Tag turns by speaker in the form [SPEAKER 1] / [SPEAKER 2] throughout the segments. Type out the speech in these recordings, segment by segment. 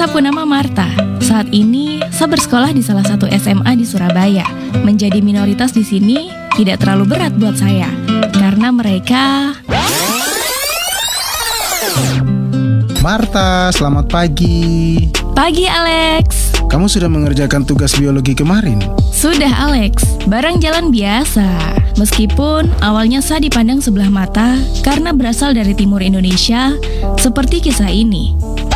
[SPEAKER 1] Sapu nama Marta. Saat ini, saya bersekolah di salah satu SMA di Surabaya. Menjadi minoritas di sini tidak terlalu berat buat saya, karena mereka...
[SPEAKER 2] Marta, selamat pagi.
[SPEAKER 1] Pagi, Alex.
[SPEAKER 2] Kamu sudah mengerjakan tugas biologi kemarin?
[SPEAKER 1] Sudah, Alex. Barang jalan biasa. Meskipun awalnya saya dipandang sebelah mata karena berasal dari timur Indonesia, seperti kisah ini.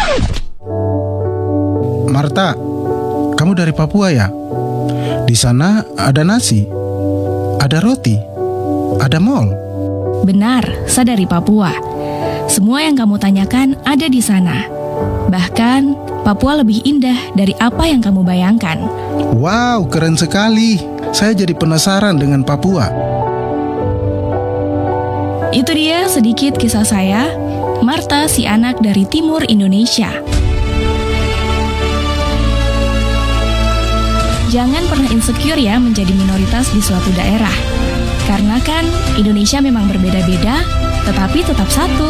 [SPEAKER 2] Marta, kamu dari Papua ya? Di sana ada nasi, ada roti, ada mall.
[SPEAKER 1] Benar, saya dari Papua. Semua yang kamu tanyakan ada di sana. Bahkan, Papua lebih indah dari apa yang kamu bayangkan.
[SPEAKER 2] Wow, keren sekali. Saya jadi penasaran dengan Papua.
[SPEAKER 1] Itu dia sedikit kisah saya, Marta, si anak dari timur Indonesia. Jangan pernah insecure ya menjadi minoritas di suatu daerah. Karena kan Indonesia memang berbeda-beda, tetapi tetap satu.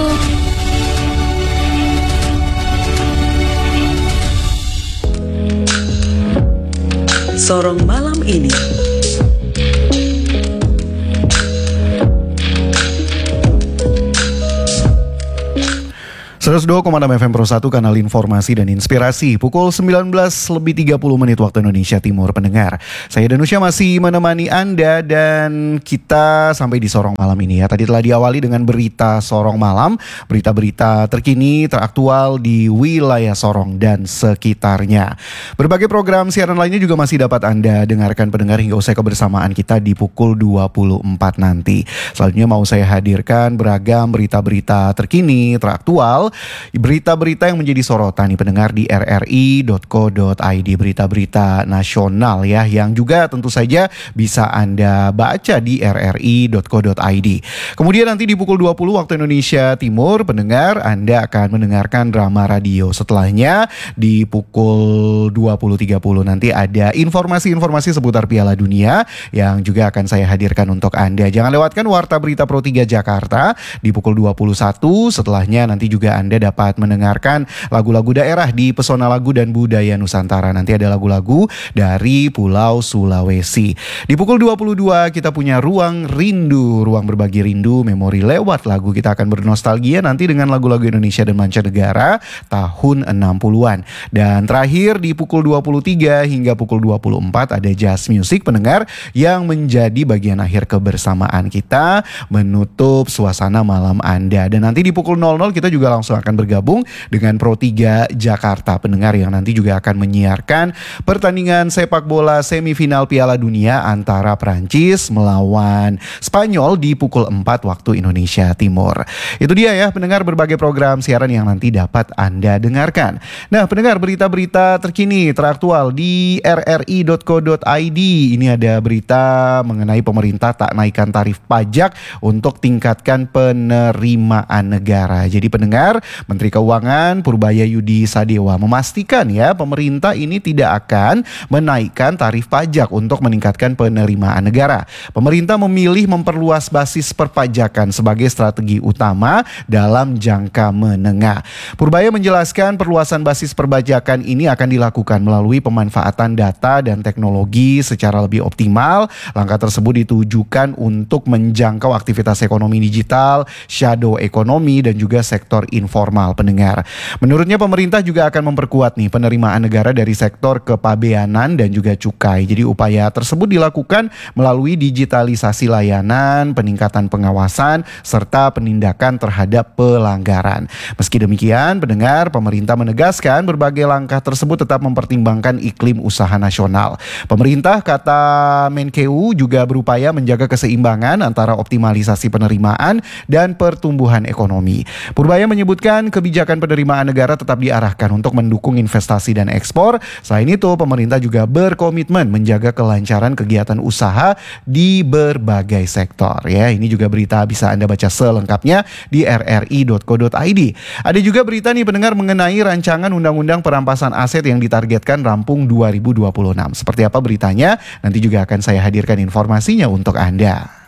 [SPEAKER 3] Sorong malam ini.
[SPEAKER 4] 102,6 FM Pro 1, kanal informasi dan inspirasi. Pukul 19:30 waktu Indonesia Timur, pendengar. Saya Danusya masih menemani Anda dan kita sampai di Sorong Malam ini ya. Tadi telah diawali dengan berita Sorong Malam, berita-berita terkini, teraktual di wilayah Sorong dan sekitarnya. Berbagai program siaran lainnya juga masih dapat Anda dengarkan, pendengar, hingga usai kebersamaan kita di pukul 24 nanti. Selanjutnya mau saya hadirkan beragam berita-berita terkini, teraktual, berita-berita yang menjadi sorotan nih pendengar di rri.co.id, berita-berita nasional ya, yang juga tentu saja bisa Anda baca di rri.co.id. Kemudian nanti di pukul 20 waktu Indonesia Timur, pendengar, Anda akan mendengarkan drama radio. Setelahnya di pukul 20.30 nanti ada informasi-informasi seputar Piala Dunia yang juga akan saya hadirkan untuk Anda. Jangan lewatkan Warta Berita Pro 3 Jakarta di pukul 21. Setelahnya nanti juga Anda dapat mendengarkan lagu-lagu daerah di Pesona Lagu dan Budaya Nusantara. Nanti ada lagu-lagu dari Pulau Sulawesi. Di pukul 22 kita punya Ruang Rindu, ruang berbagi rindu, memori lewat lagu. Kita akan bernostalgia nanti dengan lagu-lagu Indonesia dan mancanegara tahun 60-an. Dan terakhir di pukul 23 hingga pukul 24 ada Jazz Music, pendengar, yang menjadi bagian akhir kebersamaan kita menutup suasana malam Anda. Dan nanti di pukul 00 kita juga langsung akan bergabung dengan Pro 3 Jakarta, pendengar, yang nanti juga akan menyiarkan pertandingan sepak bola semifinal Piala Dunia antara Prancis melawan Spanyol di pukul 4 waktu Indonesia Timur. Itu dia ya pendengar, berbagai program siaran yang nanti dapat Anda dengarkan. Nah pendengar, berita-berita terkini teraktual di rri.co.id. Ini ada berita mengenai pemerintah tak naikkan tarif pajak untuk tingkatkan penerimaan negara. Jadi pendengar, Menteri Keuangan Purbaya Yudi Sadewa memastikan ya, pemerintah ini tidak akan menaikkan tarif pajak untuk meningkatkan penerimaan negara. Pemerintah memilih memperluas basis perpajakan sebagai strategi utama dalam jangka menengah. Purbaya menjelaskan perluasan basis perpajakan ini akan dilakukan melalui pemanfaatan data dan teknologi secara lebih optimal. Langkah tersebut ditujukan untuk menjangkau aktivitas ekonomi digital, shadow ekonomi, dan juga sektor informal, pendengar. Menurutnya pemerintah juga akan memperkuat nih penerimaan negara dari sektor kepabeanan dan juga cukai. Jadi upaya tersebut dilakukan melalui digitalisasi layanan, peningkatan pengawasan, serta penindakan terhadap pelanggaran. Meski demikian, pendengar, pemerintah menegaskan berbagai langkah tersebut tetap mempertimbangkan iklim usaha nasional. Pemerintah, kata Menkeu, juga berupaya menjaga keseimbangan antara optimalisasi penerimaan dan pertumbuhan ekonomi. Purbaya menyebutkan kebijakan penerimaan negara tetap diarahkan untuk mendukung investasi dan ekspor. Selain itu, pemerintah juga berkomitmen menjaga kelancaran kegiatan usaha di berbagai sektor. Ya, ini juga berita bisa Anda baca selengkapnya di rri.co.id. Ada juga berita nih pendengar mengenai rancangan undang-undang perampasan aset yang ditargetkan rampung 2026. Seperti apa beritanya? Nanti juga akan saya hadirkan informasinya untuk Anda.